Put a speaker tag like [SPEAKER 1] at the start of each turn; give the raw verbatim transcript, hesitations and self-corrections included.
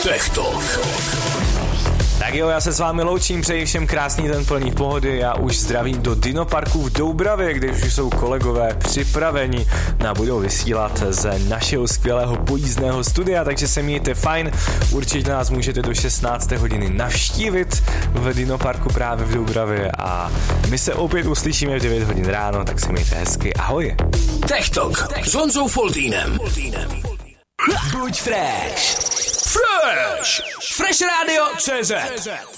[SPEAKER 1] Tech Talk.
[SPEAKER 2] Tak jo, já se s vámi loučím, přeji všem krásný den plný pohody. Já už zdravím do Dinoparku v Doubravě, kde už jsou kolegové připraveni na budou vysílat ze našeho skvělého pojízdného studia, takže se mějte fajn. Určitě nás můžete do šestnácté hodiny navštívit v Dinoparku právě v Doubravě a my se opět uslyšíme v devět hodin ráno, tak se mějte hezky. Ahoj.
[SPEAKER 1] Tech Talk s Honzou Foltýnem.
[SPEAKER 3] Buď fresh.
[SPEAKER 1] Fresh. Fresh Radio C Z.